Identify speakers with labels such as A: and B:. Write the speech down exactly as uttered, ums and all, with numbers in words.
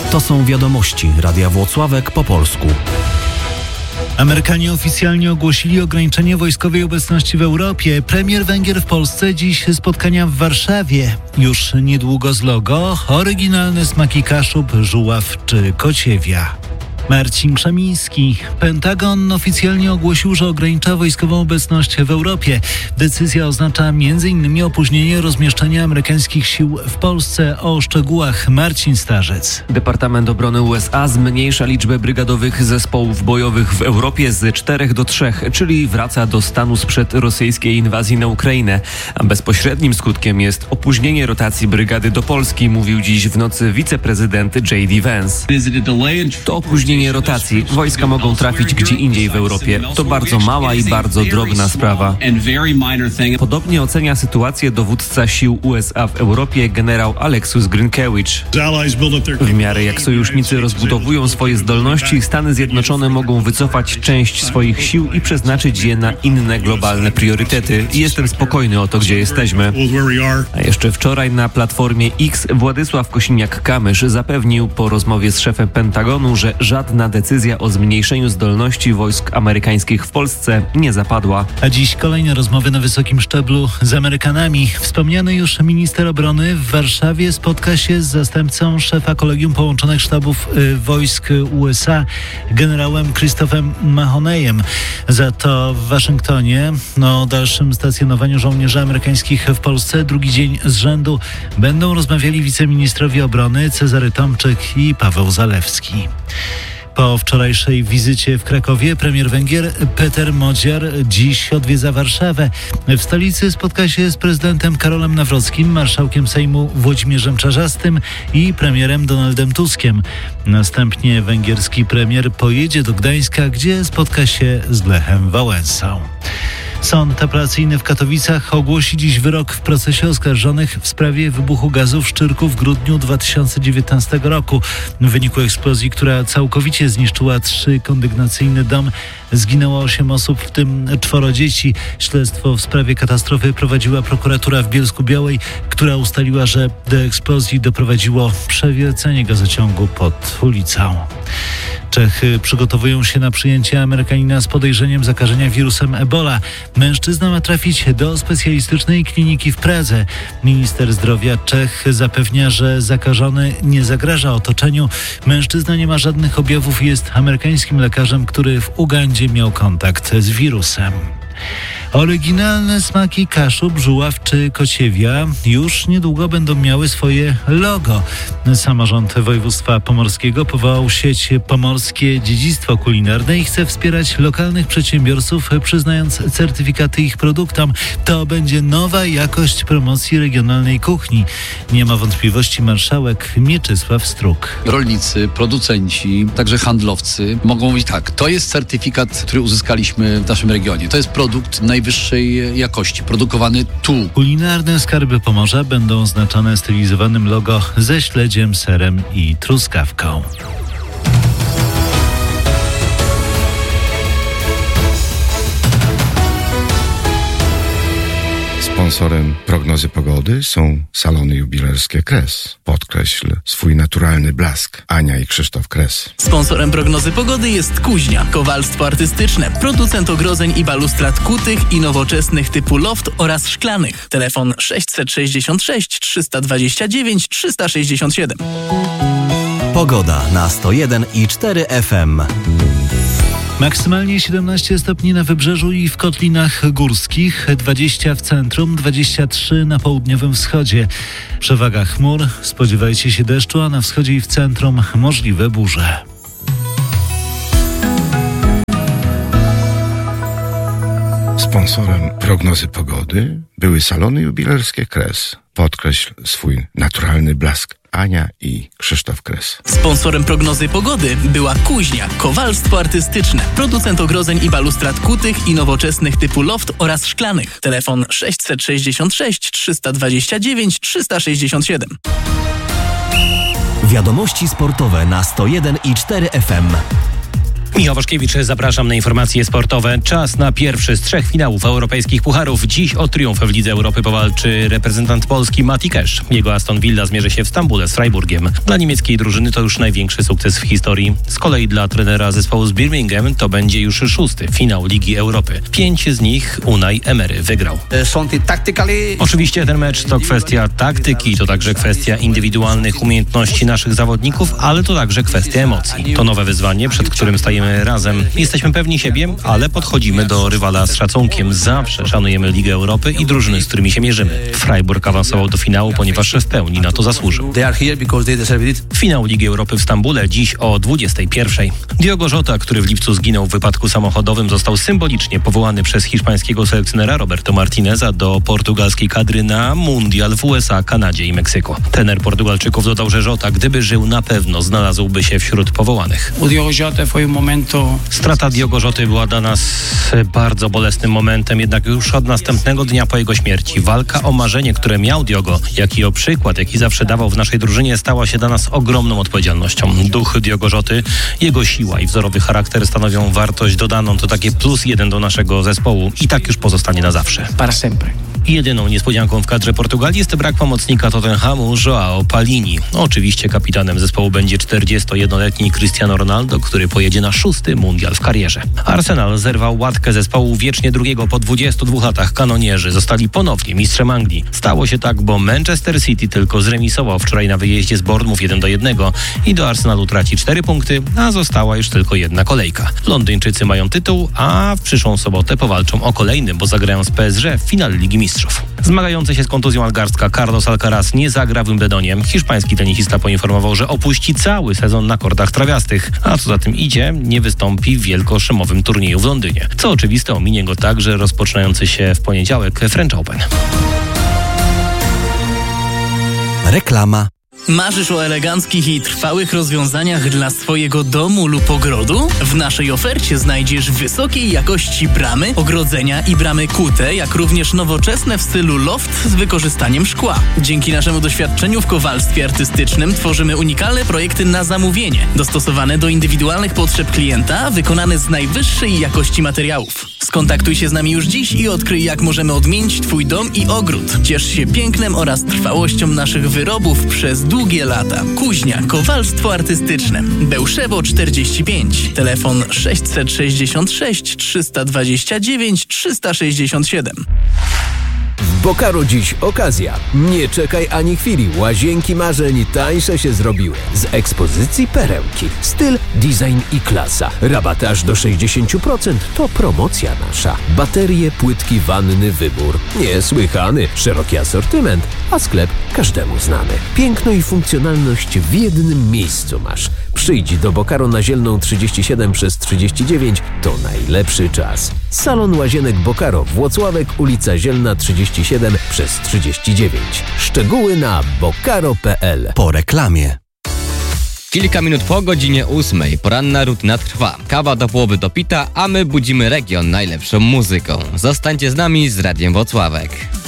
A: To są wiadomości Radia Włocławek po polsku.
B: Amerykanie oficjalnie ogłosili ograniczenie wojskowej obecności w Europie. Premier Węgier w Polsce, dziś spotkania w Warszawie. Już niedługo z logo oryginalne smaki Kaszub, żuław czy kociewia. Marcin Krzemiński. Pentagon oficjalnie ogłosił, że ogranicza wojskową obecność w Europie. Decyzja oznacza m in opóźnienie rozmieszczenia amerykańskich sił w Polsce. O szczegółach Marcin Starzec.
C: Departament Obrony U S A zmniejsza liczbę brygadowych zespołów bojowych w Europie z czterech do trzech, czyli wraca do stanu sprzed rosyjskiej inwazji na Ukrainę. A bezpośrednim skutkiem jest opóźnienie rotacji brygady do Polski, mówił dziś w nocy wiceprezydent J D Vance. To opóźnienie rotacji. Wojska mogą trafić gdzie indziej w Europie. To bardzo mała i bardzo drobna sprawa. Podobnie ocenia sytuację dowódca sił U S A w Europie generał Aleksius Grynkewicz. W miarę jak sojusznicy rozbudowują swoje zdolności, Stany Zjednoczone mogą wycofać część swoich sił i przeznaczyć je na inne globalne priorytety. I jestem spokojny o to, gdzie jesteśmy. A jeszcze wczoraj na Platformie X Władysław Kosiniak-Kamysz zapewnił po rozmowie z szefem Pentagonu, że żadna decyzja o zmniejszeniu zdolności wojsk amerykańskich w Polsce nie zapadła.
B: A dziś kolejne rozmowy na wysokim szczeblu z Amerykanami. Wspomniany już minister obrony w Warszawie spotka się z zastępcą szefa Kolegium Połączonych Sztabów y, Wojsk U S A, generałem Christophem Mahoneyem. Za to w Waszyngtonie no, o dalszym stacjonowaniu żołnierzy amerykańskich w Polsce drugi dzień z rzędu będą rozmawiali wiceministrowie obrony Cezary Tomczyk i Paweł Zalewski. Po wczorajszej wizycie w Krakowie premier Węgier Peter Modziar dziś odwiedza Warszawę. W stolicy spotka się z prezydentem Karolem Nawrockim, marszałkiem Sejmu Włodzimierzem Czarzastym i premierem Donaldem Tuskiem. Następnie węgierski premier pojedzie do Gdańska, gdzie spotka się z Lechem Wałęsą. Sąd apelacyjny w Katowicach ogłosi dziś wyrok w procesie oskarżonych w sprawie wybuchu gazu w Szczyrku w grudniu dwa tysiące dziewiętnastego roku. W wyniku eksplozji, która całkowicie zniszczyła trzykondygnacyjny dom, zginęło osiem osób, w tym czworo dzieci. Śledztwo w sprawie katastrofy prowadziła prokuratura w Bielsku-Białej, która ustaliła, że do eksplozji doprowadziło przewiercenie gazociągu pod ulicą. Czechy przygotowują się na przyjęcie Amerykanina z podejrzeniem zakażenia wirusem Ebola. Mężczyzna ma trafić do specjalistycznej kliniki w Pradze. Minister zdrowia Czech zapewnia, że zakażony nie zagraża otoczeniu. Mężczyzna nie ma żadnych objawów i jest amerykańskim lekarzem, który w Ugandzie miał kontakt z wirusem. Oryginalne smaki Kaszub, żuław czy kociewia już niedługo będą miały swoje logo. Samorząd województwa pomorskiego powołał sieć Pomorskie Dziedzictwo Kulinarne i chce wspierać lokalnych przedsiębiorców, przyznając certyfikaty ich produktom. To będzie nowa jakość promocji regionalnej kuchni. Nie ma wątpliwości marszałek Mieczysław Struk.
D: Rolnicy, producenci, także handlowcy mogą mówić tak, to jest certyfikat, który uzyskaliśmy w naszym regionie. To jest produkt najwyższej jakości, produkowany tu.
B: Kulinarne skarby Pomorza będą oznaczone stylizowanym logo ze śledziem, serem i truskawką.
E: Sponsorem prognozy pogody są salony jubilerskie Kres. Podkreśl swój naturalny blask. Ania i Krzysztof Kres.
F: Sponsorem prognozy pogody jest Kuźnia, kowalstwo artystyczne, producent ogrodzeń i balustrad kutych i nowoczesnych typu loft oraz szklanych. Telefon sześćset sześćdziesiąt sześć trzysta dwadzieścia dziewięć trzysta sześćdziesiąt siedem.
A: Pogoda na sto jeden i cztery F M.
B: Maksymalnie siedemnaście stopni na wybrzeżu i w kotlinach górskich, dwadzieścia w centrum, dwadzieścia trzy na południowym wschodzie. Przewaga chmur, spodziewajcie się deszczu, a na wschodzie i w centrum możliwe burze.
E: Sponsorem prognozy pogody były salony jubilerskie Kres. Podkreśl swój naturalny blask. Ania i Krzysztof Kres.
F: Sponsorem prognozy pogody była Kuźnia, kowalstwo artystyczne, producent ogrodzeń i balustrad kutych i nowoczesnych typu loft oraz szklanych. Telefon sześćset sześćdziesiąt sześć trzysta dwadzieścia dziewięć trzysta sześćdziesiąt siedem.
A: Wiadomości sportowe na sto jeden i cztery F M.
G: Michał Waszkiewicz, zapraszam na informacje sportowe. Czas na pierwszy z trzech finałów europejskich pucharów. Dziś o triumf w Lidze Europy powalczy reprezentant Polski Mati Cash. Jego Aston Villa zmierzy się w Stambule z Freiburgiem. Dla niemieckiej drużyny to już największy sukces w historii. Z kolei dla trenera zespołu z Birmingham to będzie już szósty finał Ligi Europy. Pięć z nich Unai Emery wygrał. Oczywiście ten mecz to kwestia taktyki, to także kwestia indywidualnych umiejętności naszych zawodników, ale to także kwestia emocji. To nowe wyzwanie, przed którym stajemy razem. Jesteśmy pewni siebie, ale podchodzimy do rywala z szacunkiem. Zawsze szanujemy Ligę Europy i drużyny, z którymi się mierzymy. Freiburg awansował do finału, ponieważ w pełni na to zasłużył. Finał Ligi Europy w Stambule dziś o dwudziestej pierwszej. Diogo Jota, który w lipcu zginął w wypadku samochodowym, został symbolicznie powołany przez hiszpańskiego selekcjonera Roberto Martineza do portugalskiej kadry na mundial w U S A, Kanadzie i Meksyku. Trener Portugalczyków dodał, że Jota, gdyby żył, na pewno znalazłby się wśród powołanych. Strata Diogo Joty była dla nas bardzo bolesnym momentem, jednak już od następnego dnia po jego śmierci walka o marzenie, które miał Diogo, jak i o przykład, jaki zawsze dawał w naszej drużynie, stała się dla nas ogromną odpowiedzialnością. Duch Diogo Joty, jego siła i wzorowy charakter stanowią wartość dodaną, to takie plus jeden do naszego zespołu i tak już pozostanie na zawsze.
H: Para sempre.
G: Jedyną niespodzianką w kadrze Portugalii jest brak pomocnika Tottenhamu João Palini. Oczywiście kapitanem zespołu będzie czterdziestojednoletni Cristiano Ronaldo, który pojedzie na szósty mundial w karierze. Arsenal zerwał łatkę zespołu wiecznie drugiego po dwudziestu dwóch latach. Kanonierzy zostali ponownie mistrzem Anglii. Stało się tak, bo Manchester City tylko zremisował wczoraj na wyjeździe z Bournemouth jeden do jednego i do Arsenalu traci cztery punkty, a została już tylko jedna kolejka. Londyńczycy mają tytuł, a w przyszłą sobotę powalczą o kolejnym, bo zagrają z P S G w finale Ligi Mistrzów. Zmagający się z kontuzją Algarstka Carlos Alcaraz nie zagra w Wimbledonie. Hiszpański tenisista poinformował, że opuści cały sezon na kortach trawiastych, a co za tym idzie, nie wystąpi w wielkoszymowym turnieju w Londynie. Co oczywiste, ominie go także rozpoczynający się w poniedziałek French Open.
A: Reklama.
F: Marzysz o eleganckich i trwałych rozwiązaniach dla swojego domu lub ogrodu? W naszej ofercie znajdziesz wysokiej jakości bramy, ogrodzenia i bramy kute, jak również nowoczesne w stylu loft z wykorzystaniem szkła. Dzięki naszemu doświadczeniu w kowalstwie artystycznym tworzymy unikalne projekty na zamówienie, dostosowane do indywidualnych potrzeb klienta, wykonane z najwyższej jakości materiałów. Skontaktuj się z nami już dziś i odkryj, jak możemy odmienić Twój dom i ogród. Ciesz się pięknem oraz trwałością naszych wyrobów przez długie lata. Kuźnia, kowalstwo artystyczne. Bełszewo czterdzieści pięć. Telefon sześćset sześćdziesiąt sześć trzysta dwadzieścia dziewięć trzysta sześćdziesiąt siedem.
I: W Bocaro dziś okazja. Nie czekaj ani chwili. Łazienki marzeń tańsze się zrobiły. Z ekspozycji perełki. Styl, design i klasa. Rabaty aż do sześćdziesiąt procent. To promocja nasza. Baterie, płytki, wanny, wybór. Niesłychany. Szeroki asortyment, a sklep każdemu znany. Piękno i funkcjonalność w jednym miejscu masz. Przyjdź do Bocaro na Zielną trzydzieści siedem przez trzydzieści dziewięć. To najlepszy czas. Salon Łazienek Bocaro, Włocławek, ulica Zielna trzydzieści siedem przez trzydzieści dziewięć. Szczegóły na bocaro kropka p l.
A: Po reklamie.
J: Kilka minut po godzinie ósmej. Poranna rutyna trwa. Kawa do połowy dopita, a my budzimy region najlepszą muzyką. Zostańcie z nami z Radiem Włocławek.